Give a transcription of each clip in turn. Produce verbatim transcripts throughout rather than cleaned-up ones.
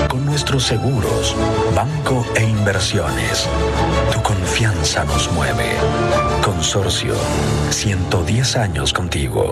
con nuestros seguros, banco e inversiones. Tu confianza nos mueve. Consorcio, ciento diez años contigo.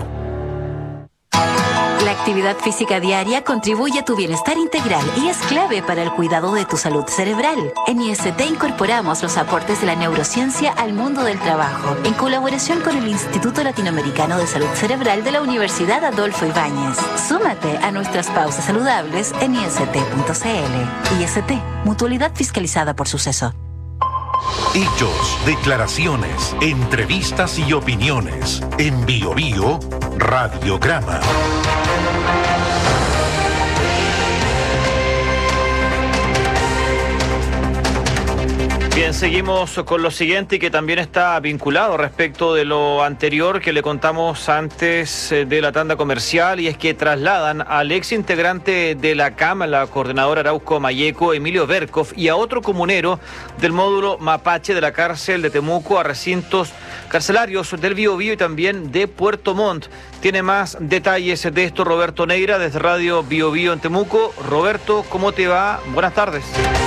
La actividad física diaria contribuye a tu bienestar integral y es clave para el cuidado de tu salud cerebral. En I S T incorporamos los aportes de la neurociencia al mundo del trabajo, en colaboración con el Instituto Latinoamericano de Salud Cerebral de la Universidad Adolfo Ibáñez. Súmate a nuestras pausas saludables en i s t punto c l. I S T, mutualidad fiscalizada por Suceso. Hechos, declaraciones, entrevistas y opiniones. En Bio Bio, Radiograma. Bien, seguimos con lo siguiente y que también está vinculado respecto de lo anterior que le contamos antes de la tanda comercial, y es que trasladan al ex integrante de la C A M, la coordinadora Arauco Mayeco, Emilio Berkov, y a otro comunero del módulo Mapache de la cárcel de Temuco a recintos carcelarios del Biobío y también de Puerto Montt. Tiene más detalles de esto Roberto Neira desde Radio Biobío en Temuco. Roberto, ¿cómo te va? Buenas tardes.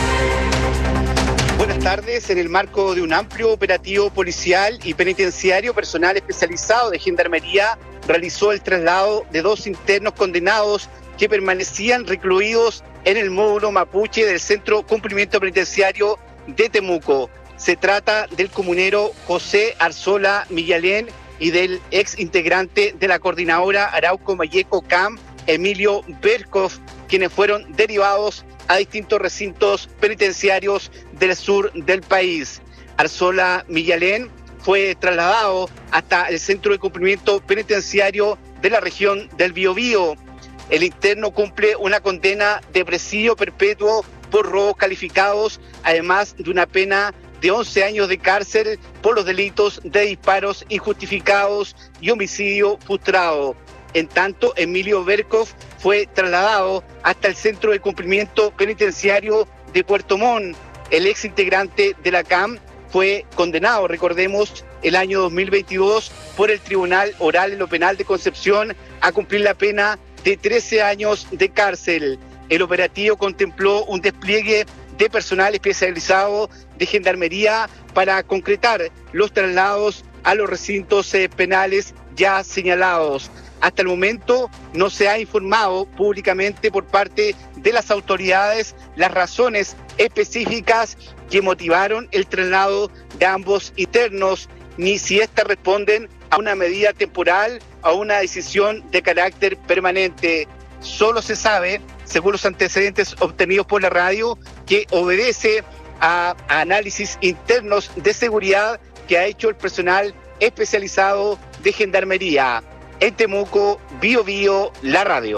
Buenas tardes. En el marco de un amplio operativo policial y penitenciario, personal especializado de Gendarmería realizó el traslado de dos internos condenados que permanecían recluidos en el módulo Mapuche del Centro Cumplimiento Penitenciario de Temuco. Se trata del comunero José Arzola Millalén y del ex integrante de la coordinadora Arauco Mayeco C A M, Emilio Berkov, quienes fueron derivados a distintos recintos penitenciarios del sur del país. Arzola Millalén fue trasladado hasta el Centro de Cumplimiento Penitenciario de la región del Biobío. El interno cumple una condena de presidio perpetuo por robos calificados, además de una pena de once años de cárcel por los delitos de disparos injustificados y homicidio frustrado. En tanto, Emilio Berkov fue trasladado hasta el Centro de Cumplimiento Penitenciario de Puerto Montt. El ex integrante de la C A M fue condenado, recordemos, el año dos mil veintidós por el Tribunal Oral en lo Penal de Concepción a cumplir la pena de trece años de cárcel. El operativo contempló un despliegue de personal especializado de Gendarmería para concretar los traslados a los recintos eh, penales ya señalados. Hasta el momento no se ha informado públicamente por parte de las autoridades las razones específicas que motivaron el traslado de ambos internos, ni si éstas responden a una medida temporal o a una decisión de carácter permanente. Solo se sabe, según los antecedentes obtenidos por la radio, que obedece a análisis internos de seguridad que ha hecho el personal especializado de Gendarmería. En Temuco, Bio Bio, la radio.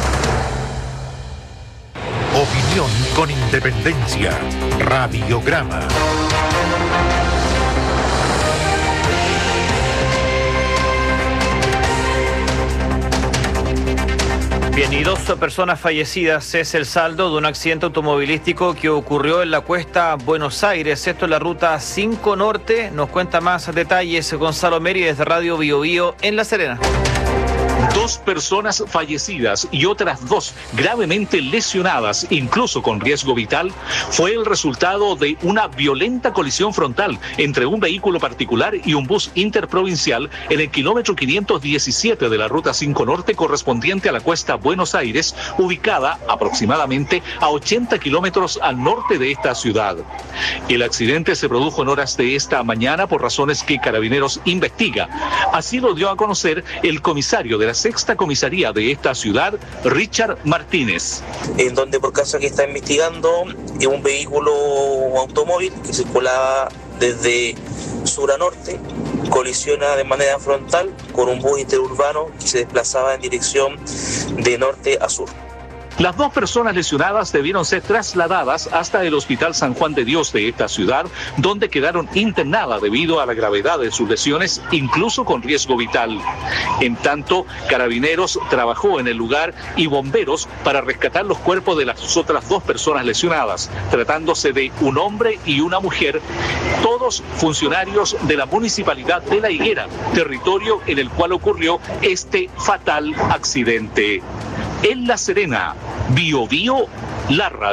Opinión con independencia. Radiograma. Bien, y dos personas fallecidas es el saldo de un accidente automovilístico que ocurrió en la Cuesta Buenos Aires. Esto es la ruta cinco Norte. Nos cuenta más detalles Gonzalo Meri desde Radio Bio Bio en La Serena. Dos personas fallecidas y otras dos gravemente lesionadas, incluso con riesgo vital, fue el resultado de una violenta colisión frontal entre un vehículo particular y un bus interprovincial en el kilómetro quinientos diecisiete de la ruta cinco Norte correspondiente a la Cuesta Buenos Aires, ubicada aproximadamente a ochenta kilómetros al norte de esta ciudad. El accidente se produjo en horas de esta mañana por razones que Carabineros investiga. Así lo dio a conocer el comisario de la sexta comisaría de esta ciudad, Richard Martínez. En donde por caso que está investigando un vehículo automóvil que circulaba desde sur a norte, colisiona de manera frontal con un bus interurbano que se desplazaba en dirección de norte a sur. Las dos personas lesionadas debieron ser trasladadas hasta el Hospital San Juan de Dios de esta ciudad, donde quedaron internadas debido a la gravedad de sus lesiones, incluso con riesgo vital. En tanto, Carabineros trabajó en el lugar y bomberos para rescatar los cuerpos de las otras dos personas lesionadas, tratándose de un hombre y una mujer, todos funcionarios de la Municipalidad de La Higuera, territorio en el cual ocurrió este fatal accidente. En La Serena, Bio Bio, la radio.